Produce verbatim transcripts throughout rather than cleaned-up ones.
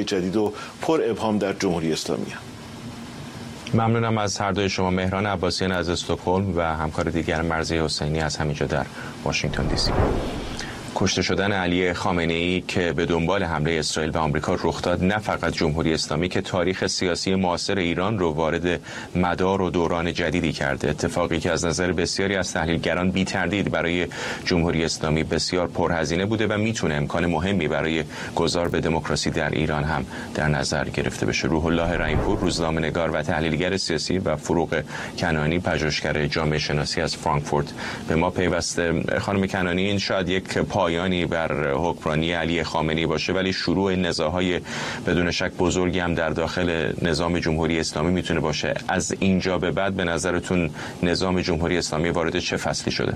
جدید و پر ابهام در جمهوری اسلامی هم. ممنونم از هر دوی شما. مهران عباسیان از استکهلم و همکار دیگر مرضیه حسینی از همینجا در واشنگتن دی سی. کشته شدن علی خامنه‌ای که به دنبال حمله اسرائیل و آمریکا رخ داد نه فقط جمهوری اسلامی که تاریخ سیاسی معاصر ایران رو وارد مدار و دوران جدیدی کرده، اتفاقی که از نظر بسیاری از تحلیلگران بی تردید برای جمهوری اسلامی بسیار پرهزینه بوده و میتونه امکان مهمی برای گذار به دموکراسی در ایران هم در نظر گرفته بشه. روح الله رحیم‌پور، روزنامه‌نگار و تحلیلگر سیاسی، و فروغ کنانی، پژوهشگر جامعه شناسی از فرانکفورت به ما پیوسته. خانم کنانی، این شاید یک پایانی بر حکمرانی علی خامنه‌ای باشه، ولی شروع نزاع‌های بدون شک بزرگی هم در داخل نظام جمهوری اسلامی میتونه باشه. از اینجا به بعد به نظرتون نظام جمهوری اسلامی وارد چه فصلی شده؟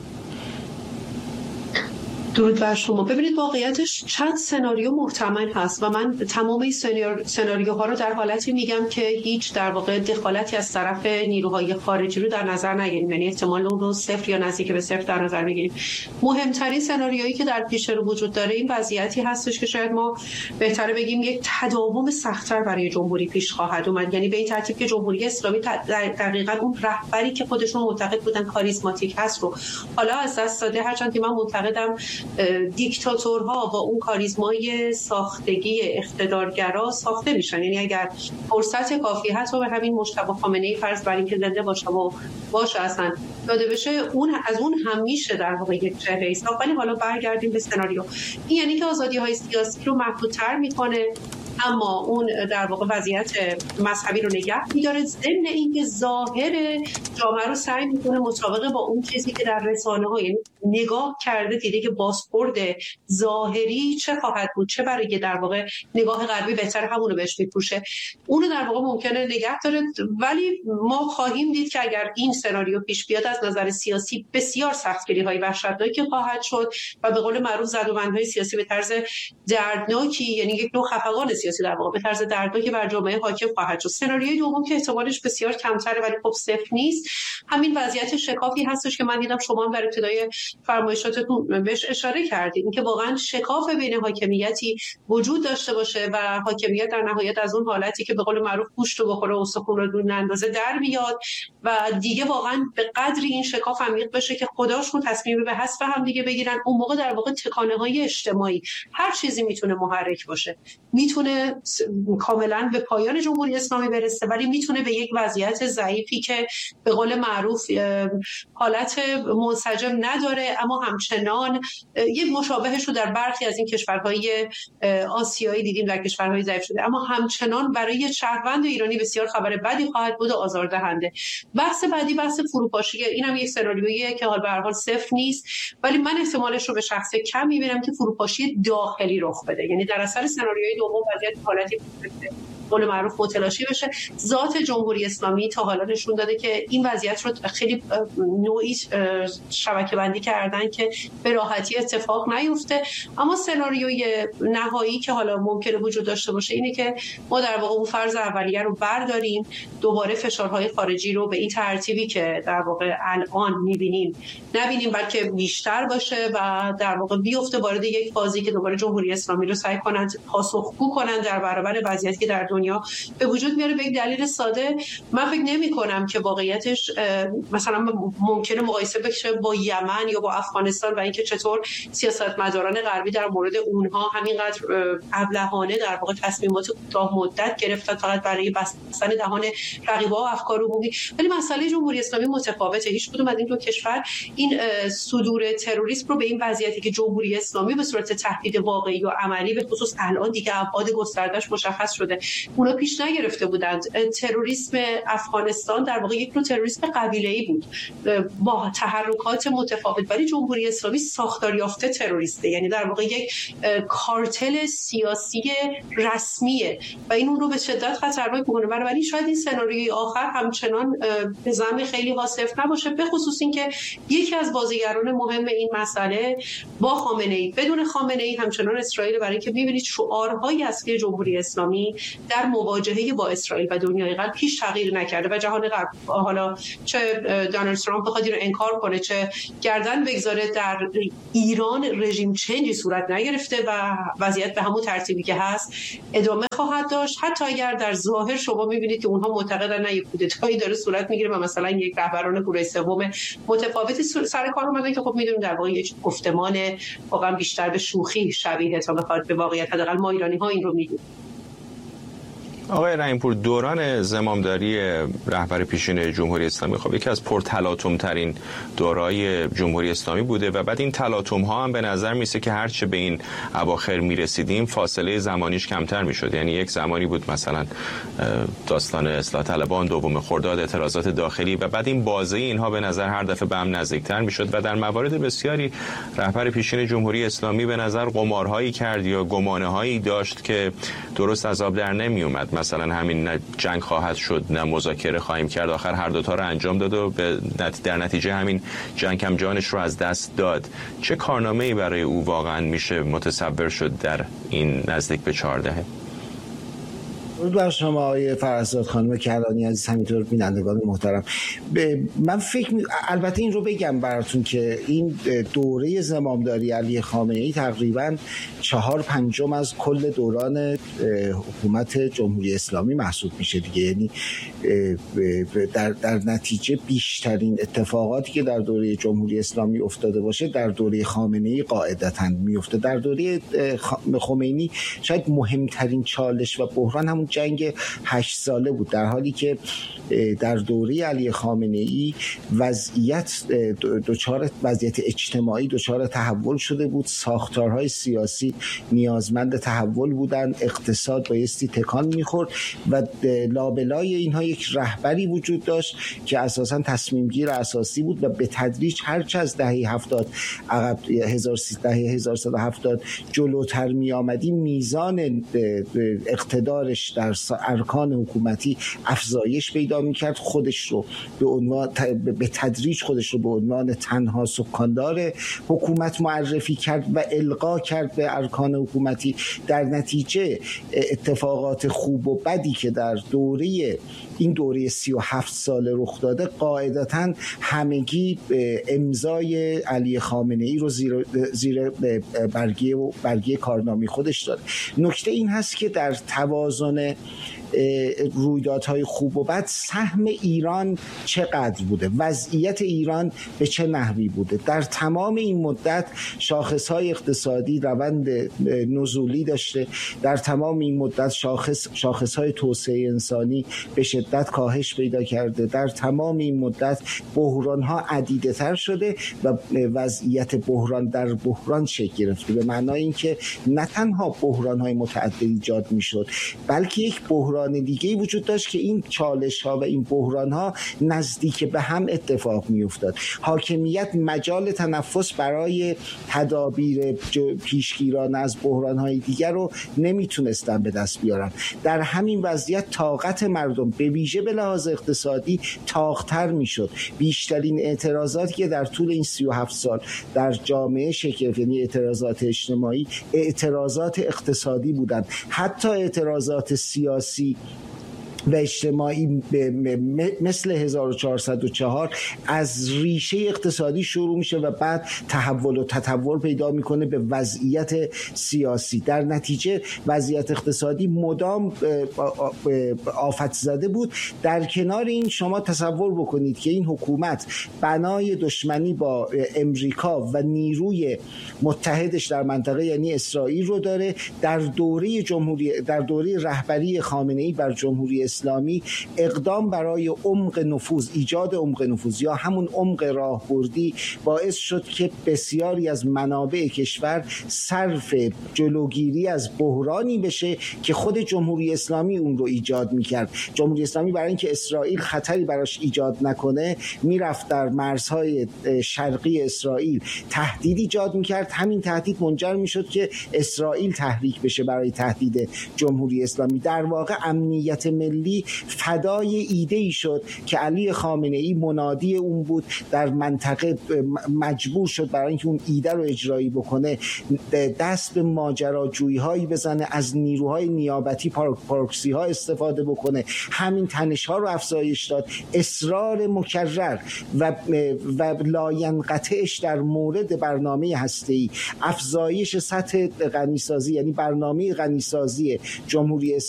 درود بر شما. ببینید، واقعیتش چند سناریو محتمل هست و من تمام این سناریوها رو در حالتی میگم که هیچ در واقع دخالتی از طرف نیروهای خارجی رو در نظر نگیریم، یعنی احتمال اون رو صفر یا نزدیک به صفر در نظر میگیریم. مهمترین سناریویی که در پیش رو وجود داره این وضعیتی هستش که شاید ما بهتره بگیم یک تداوم سخت‌تر برای جمهوری پیش خواهد اومد، یعنی به این ترتیب که جمهوری اسلامی دقیقاً اون رهبری که خودشون معتقد بودن کاریزماتیک هست رو حالا از دست داده، هرچند که من معتقدم دیکتاتورها با اون کاریزمای ساختگی اقتدارگرا ساخته میشن. یعنی اگر فرصت کافی هست و به همین مجتبی خامنه‌ای فرض بر این که زنده باشه و باشه اصلا داده بشه، اون از اون هم میشه در واقع یک چهره ساخت. ولی حالا برگردیم به سناریو. این یعنی که آزادی‌های سیاسی رو محدودتر میکنه، اما اون در واقع وضعیت مذهبی رو نگه می‌داره، ضمن اینکه ظاهر جامعه رو سعی می‌کنه مطابق با اون چیزی که در رسانه‌ها یعنی نگاه کرده دیده که بازخورد ظاهری چه خواهد بود، چه برای در واقع نگاه غربی بهتر همون رو بهش می‌پوشه، اون رو در واقع ممکنه نگه داره. ولی ما خواهیم دید که اگر این سناریو پیش بیاد از نظر سیاسی بسیار سختگیری‌های وحشتناکی خواهد شد و به قول معروف زدوبندهای سیاسی به طرز دردناکی، یعنی یک نوع خفقان سیاسی در واقع به طرز دردناکی بر جامعه حاکم خواهد شد. سناریوی دوم که احتمالش بسیار کمتره ولی خب صفر نیست، همین وضعیت شکافی هستش که من دیدم شما هم در ابتدای فرمایشاتتون بهش اشاره کردید، اینکه واقعا شکاف بین حاکمیتی وجود داشته باشه و حاکمیت در نهایت از اون حالتی که به قول معروف گوشت رو بخوره استخون رو دون اندازه در بیاد و دیگه واقعا به قدری این شکاف عمیق بشه که خداشون تصمیم به حذف هم دیگه بگیرن. اون موقع در واقع تکانه‌های اجتماعی، هر چیزی میتونه محرک باشه، میتونه کاملا به پایان جمهوری اسلامی برسه ولی میتونه به یک وضعیت ضعیفی که به قول معروف حالت منسجم نداره اما همچنان یک مشابهش رو در برخی از این کشورهای آسیایی دیدیم، در کشورهای ضعیف شده، اما همچنان برای شهروند ایرانی بسیار خبر بدی خواهد بود و آزاردهنده. بحث بعدی بحث فروپاشی، اینم یک سناریویه که حال به هر حال صفر نیست ولی من احتمالش رو به شخص کم میبینم که فروپاشی داخلی رخ بده، یعنی در اثر سناریوی دوم وضعیت حالتی قول معروف متلاشی بشه. ذات جمهوری اسلامی تا حالا نشون داده که این وضعیت رو خیلی نوعی شبکه بندی کردن که به راحتی اتفاق نیفته. اما سناریوی نهایی که حالا ممکنه وجود داشته باشه اینه که ما در واقع اون فرض اولیه رو برداریم، دوباره فشارهای خارجی رو به این ترتیبی که در واقع الان می‌بینیم نبینیم بلکه بیشتر باشه و در واقع بیفته وارد یک فازی که دوباره جمهوری اسلامی رو سعی کنند پاسخگو کنند در برابر وضعیتی که در دنیا به وجود میاره. به یک دلیل ساده من فکر نمی کنم که واقعیتش مثلا ممکنه مقایسه بشه با یمن یا با افغانستان و اینکه چطور سیاستمداران غربی در مورد اونها همینقدر ابلهانه در واقع تصمیمات کوتاه مدت گرفتن فقط برای بستن دهان رقیبا و افکار عمومی. ولی مسئله جمهوری اسلامی متفاوته. هیچ کدوم از این دو کشور این صدور تروریسم رو به این وضعیتی که جمهوری اسلامی به صورت تهدید واقعی و عملی به خصوص الان دیگه ابعاد گسترده‌اش مشخص شده اونا پیش نگرفته بودند. تروریسم افغانستان در واقع یک نوع تروریسم قبیله‌ای بود با تحرکات متفاوت، ولی جمهوری اسلامی ساختار یافته تروریسته، یعنی در واقع یک کارتل سیاسی رسمیه و این اون رو به شدت خطرناک می‌کنه. بنابراین شاید این سناریوی آخر همچنان به زعم خیلی ها صفر نباشه، به خصوص اینکه یکی از بازیگران مهم این مسئله با خامنه‌ای بدون خامنه‌ای همچنان اسرائیل، برای اینکه ببینید شعارهای اصلی جمهوری اسلامی در در مواجهه با اسرائیل و دنیای غرب هیچ تغییری نکرده و جهان غرب، حالا چه دونالد ترامپ بخواد اینو انکار کنه چه گردن بگذاره، در ایران رژیم چنجی صورت نگرفته و وضعیت به همون ترتیبی که هست ادامه خواهد داشت. حتی اگر در ظاهر شما می‌بینید که اونها معتقدن نه یک کودتایی داره صورت میگیره و مثلا یک رهبران کره سوم متفاوتی سر کار اومدن که خب میدونیم در واقع یک گفتمان واقعا بیشتر به شوخی شبیه تا بخواد به واقعیت، حداقل ما ایرانی‌ها این رو می‌دونیم. آقای رحیم‌پور، دوران زمامداری رهبر پیشین جمهوری اسلامی خب یکی از پرتلاطم ترین دورای جمهوری اسلامی بوده و بعد این تلاطم ها هم به نظر میسه که هرچه به این اواخر میرسیدیم فاصله زمانیش کمتر میشد. یعنی یک زمانی بود مثلا داستان اصلاح طلبان، دوم خرداد، اعتراضات داخلی و بعد این بازه اینها به نظر هر دفعه به هم نزدیکتر میشد و در موارد بسیاری رهبر پیشین جمهوری اسلامی به نظر قمارهایی کرد یا گمانه‌هایی داشت که درست از آب در نمیومد. مثلا همین نه جنگ خواهد شد نه مذاکره خواهیم کرد، آخر هر دوتا رو انجام داد و در نتیجه همین جنگ هم جانش رو از دست داد. چه کارنامه‌ای برای او واقعا میشه متصور شد در این نزدیک به چهار دهه؟ درود بر شما آقای فرزاد، خانم کلانی عزیز، همینطور بینندگان محترم. من فکر می... البته این رو بگم براتون که این دوره زمامداری علی خامنه‌ای تقریبا چهار پنجم از کل دوران حکومت جمهوری اسلامی محسوب میشه دیگه. یعنی در, در نتیجه بیشترین اتفاقاتی که در دوره جمهوری اسلامی افتاده باشه در دوره خامنه‌ای قاعدتاً میفته. در دوره خمینی شاید مهمترین چالش و بحران همون جنگ هشت ساله بود، در حالی که در دوره علی خامنه‌ای وضعیت دچار وضعیت اجتماعی دچار تحول شده بود، ساختارهای سیاسی نیازمند تحول بودند، اقتصاد بایستی تکان می‌خورد و لابلای اینها یک رهبری وجود داشت که اساساً تصمیم گیر اساسی بود و به تدریج هرچه از دهه هفتاد عقب هزار و سیصد و هفتاد جلوتر می آمدیم میزان اقتدارش در ارکان حکومتی افزایش پیدا می‌کرد، خودش رو به عنوان به تدریج خودش رو به عنوان تنها سکاندار حکومت معرفی کرد و القا کرد به ارکان حکومتی. در نتیجه اتفاقات خوب و بدی که در دوره این دوره سی و هفت ساله رخ داده قاعدتاً همگی امضای علی خامنه‌ای رو زیر, زیر برگه و برگه کارنامه خودش داره. نکته این هست که در توازن رویدادهای خوب و بد سهم ایران چقدر بوده، وضعیت ایران به چه نحوی بوده. در تمام این مدت شاخصهای اقتصادی روند نزولی داشته، در تمام این مدت شاخص شاخصهای توسعه انسانی به شدت کاهش پیدا کرده، در تمام این مدت بحرانها عدیده تر شده و وضعیت بحران در بحران شکل گرفته، به معنای اینکه نه تنها بحرانهای متعدد ایجاد میشد بلکه یک بحران دیگه‌ای وجود داشت که این چالش‌ها و این بحران‌ها نزدیک به هم اتفاق می‌افتاد. حاکمیت مجال تنفس برای تدابیر پیشگیرانه از بحران‌های دیگر رو نمی‌تونستن به دست بیارن. در همین وضعیت طاقت مردم به ویژه به لحاظ اقتصادی تاق‌تر می‌شد. بیشترین اعتراضاتی که در طول این سی و هفت سال در جامعه شکل گرفت، یعنی اعتراضات اجتماعی، اعتراضات اقتصادی بودند. حتی اعتراضات سیاسی و اجتماعی مثل هزار و چهارصد و چهار از ریشه اقتصادی شروع میشه و بعد تحول و تطور پیدا میکنه به وضعیت سیاسی. در نتیجه وضعیت اقتصادی مدام آفت زده بود. در کنار این شما تصور بکنید که این حکومت بنای دشمنی با امریکا و نیروی متحدش در منطقه یعنی اسرائیل رو داره. در دوره جمهوری در دوره رهبری خامنه‌ای بر جمهوری اسلامی اقدام برای عمق نفوذ، ایجاد عمق نفوذ یا همون عمق راهبردی باعث شد که بسیاری از منابع کشور صرف جلوگیری از بحرانی بشه که خود جمهوری اسلامی اون رو ایجاد میکرد. جمهوری اسلامی برای اینکه اسرائیل خطری براش ایجاد نکنه میرفت در مرزهای شرقی اسرائیل تهدید ایجاد میکرد. همین تهدید منجر میشد که اسرائیل تحریک بشه برای تهدید جمهوری اسلامی. در واقع امنیت ملی ملی فدای ایده ای شد که علی خامنه ای منادی اون بود، در منطقه مجبور شد برای اینکه اون ایده رو اجرایی بکنه دست به ماجراجویی هایی بزنه، از نیروهای نیابتی پاروکسی ها استفاده بکنه، همین تنش ها رو افزایش داد. اصرار مکرر و و لاینقطعش در مورد برنامه هسته‌ای، افزایش سطح غنیسازی، یعنی برنامه غنیسازی جمهوری